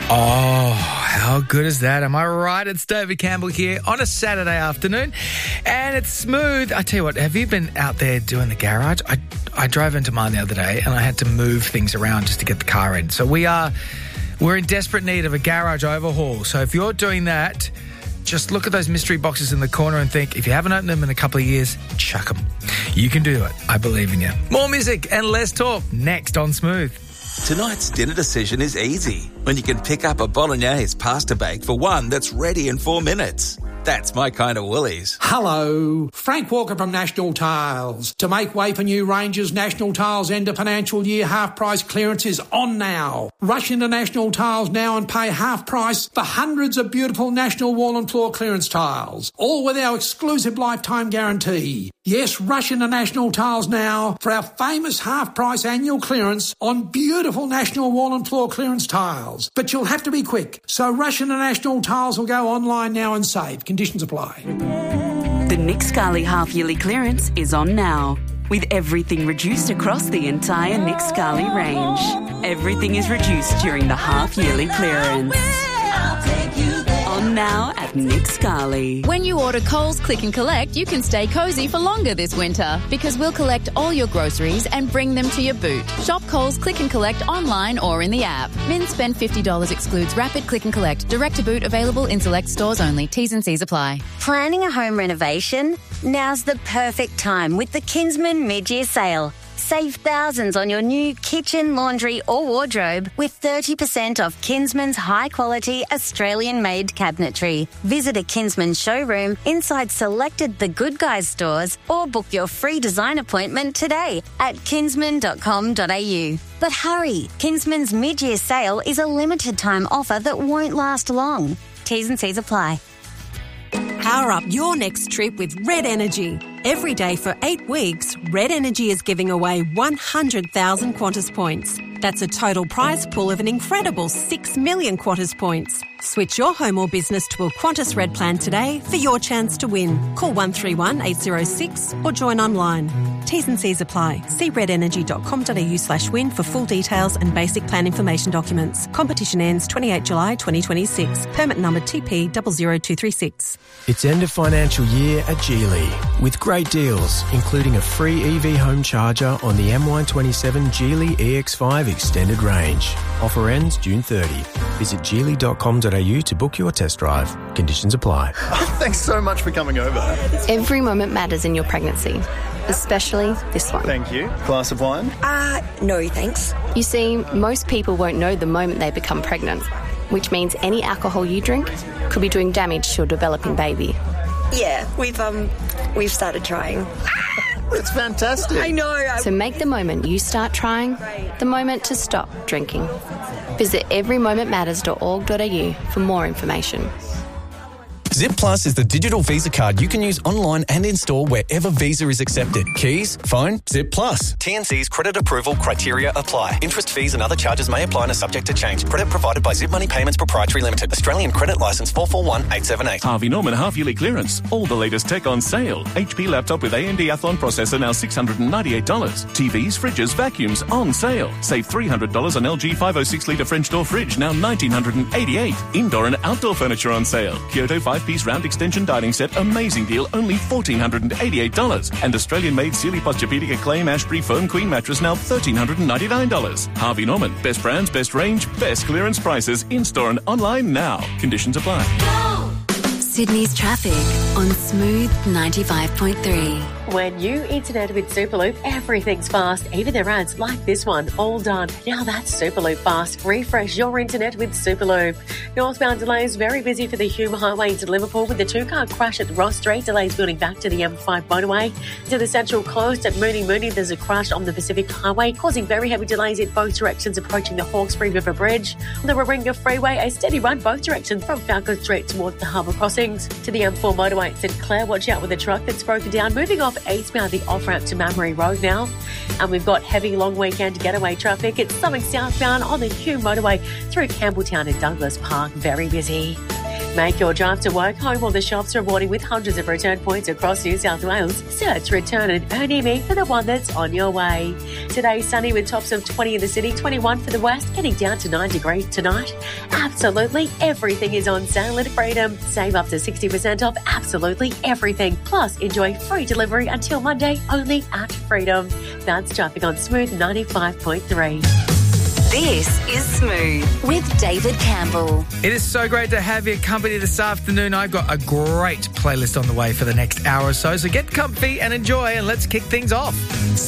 Oh, how good is that? Am I right? It's David Campbell here on a Saturday afternoon, and it's smooth. I tell you what, have you been out there doing the garage? I drove into mine the other day, and I had to move things around just to get the car in. So we're in desperate need of a garage overhaul. So if you're doing that, just look at those mystery boxes in the corner and think, if you haven't opened them in a couple of years, chuck them. You can do it. I believe in you. More music and less talk next on Smooth. Tonight's dinner decision is easy when you can pick up a bolognese pasta bake for one that's ready in 4 minutes. That's my kind of Woolies. Hello, Frank Walker from National Tiles. To make way for new ranges, National Tiles end of financial year half price clearance is on now. Rush into National Tiles now and pay half price for hundreds of beautiful National wall and floor clearance tiles, all with our exclusive lifetime guarantee. Yes, rush into National Tiles now for our famous half price annual clearance on beautiful National wall and floor clearance tiles. But you'll have to be quick, so rush into National Tiles or go online now and save. Conditions apply. The Nick Scali half-yearly clearance is on now, with everything reduced across the entire Nick Scali range. Everything is reduced during the half-yearly clearance. On now at Nick Scali. When you order Coles Click and Collect, you can stay cosy for longer this winter because we'll collect all your groceries and bring them to your boot. Shop Coles Click and Collect online or in the app. Min spend $50 excludes rapid click and collect. Direct to boot available in select stores only. T's and C's apply. Planning a home renovation? Now's the perfect time with the Kinsman mid-year sale. Save thousands on your new kitchen, laundry or wardrobe with 30% off Kinsman's high-quality Australian-made cabinetry. Visit a Kinsman showroom inside selected The Good Guys stores or book your free design appointment today at kinsman.com.au. But hurry, Kinsman's mid-year sale is a limited-time offer that won't last long. T's and C's apply. Power up your next trip with Red Energy. Every day for 8 weeks, Red Energy is giving away 100,000 Qantas points. That's a total prize pool of an incredible 6 million Qantas points. Switch your home or business to a Qantas Red plan today for your chance to win. Call 131 806 or join online. T's and C's apply. See redenergy.com.au/win for full details and basic plan information documents. Competition ends 28 July 2026. Permit number TP 00236. It's end of financial year at Geely with great deals, including a free EV home charger on the MY27 Geely EX5 extended range. Offer ends June 30. Visit geely.com.au to book your test drive. Conditions apply. Thanks so much for coming over. Every moment matters in your pregnancy, especially this one. Thank you. Glass of wine? No, thanks. You see, most people won't know the moment they become pregnant, which means any alcohol you drink could be doing damage to your developing baby. Yeah, we've started trying. It's fantastic. I know. So make the moment you start trying the moment to stop drinking. Visit everymomentmatters.org.au for more information. Zip Plus is the digital Visa card you can use online and in-store wherever Visa is accepted. Keys, phone, Zip Plus. TNC's credit approval criteria apply. Interest, fees and other charges may apply and are subject to change. Credit provided by Zip Money Payments Proprietary Limited. Australian Credit Licence 441878. Harvey Norman half-yearly clearance. All the latest tech on sale. HP laptop with AMD Athlon processor now $698. TVs, fridges, vacuums on sale. Save $300 on LG 506-litre French door fridge now $1,988. Indoor and outdoor furniture on sale. Kyoto 5-piece round extension dining set, amazing deal, only $1,488. And Australian-made Sealy Posturepedic Acclaim Ashbury Foam Queen mattress now $1,399. Harvey Norman, best brands, best range, best clearance prices, in-store and online now. Conditions apply. Sydney's traffic on Smooth 95.3. When you internet with Superloop, everything's fast, even their ads like this one, all done. Now that's Superloop fast. Refresh your internet with Superloop. Northbound delays very busy for the Hume Highway into Liverpool with the two-car crash at Ross Street. Delays building back to the M5 motorway. To the Central Coast at Mooney, there's a crash on the Pacific Highway, causing very heavy delays in both directions approaching the Hawkesbury River Bridge. On the Warringah Freeway, a steady run both directions from Falcon Street towards the Harbour Crossings. To the M4 motorway at St Clair, watch out with a truck that's broken down. Moving off eastbound, the off-ramp to Mamre Road now. And we've got heavy long weekend getaway traffic. It's something southbound on the Hume motorway through Campbelltown and Douglas Park. Very busy. Make your drive to work, home or the shops rewarding with hundreds of return points across New South Wales. Search Return and Earn me for the one that's on your way. Today, sunny with tops of 20 in the city, 21 for the west, getting down to 9 degrees tonight. Absolutely everything is on sale at Freedom. Save up to 60% off absolutely everything. Plus, enjoy free delivery until Monday only at Freedom. That's traffic on Smooth 95.3. This is Smooth with David Campbell. It is so great to have your company this afternoon. I've got a great playlist on the way for the next hour or so. So get comfy and enjoy, and let's kick things off.